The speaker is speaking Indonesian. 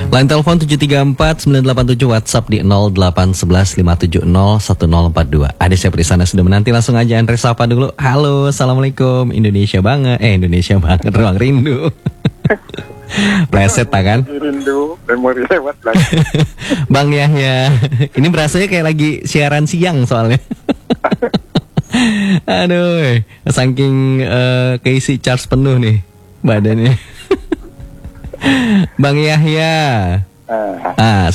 Line telepon 734-987, WhatsApp di 0811-570-1042. Ada siapa di sana sudah menanti, langsung aja Andre sapa dulu. Halo, Assalamualaikum. Indonesia banget. Indonesia banget, ruang rindu. Pleset kan? Rindu, memori lewat lagi. Bang Yahya, ini berasanya kayak lagi siaran siang soalnya. Aduh, saking keisi charge penuh nih badannya. Bang Yahya.